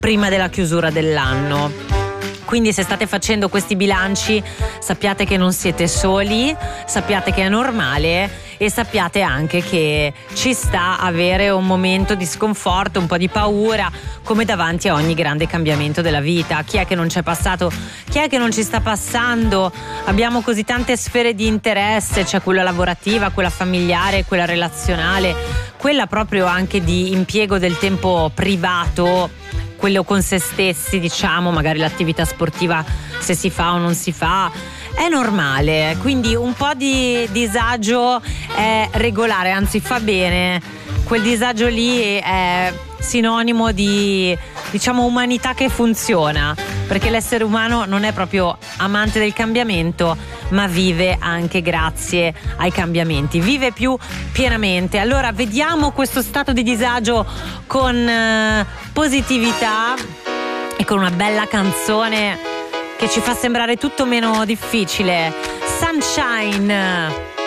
prima della chiusura dell'anno. Quindi se state facendo questi bilanci sappiate che non siete soli, sappiate che è normale e sappiate anche che ci sta avere un momento di sconforto, un po' di paura, come davanti a ogni grande cambiamento della vita. Chi è che non c'è passato? Chi è che non ci sta passando? Abbiamo così tante sfere di interesse, c'è quella lavorativa, quella familiare, quella relazionale, quella proprio anche di impiego del tempo privato, quello con se stessi, diciamo, magari l'attività sportiva se si fa o non si fa, è normale, quindi un po' di disagio è regolare, anzi fa bene. Quel disagio lì è sinonimo di, diciamo, umanità che funziona, perché l'essere umano non è proprio amante del cambiamento, ma vive anche grazie ai cambiamenti, vive più pienamente. Allora vediamo questo stato di disagio con positività e con una bella canzone che ci fa sembrare tutto meno difficile. Sunshine.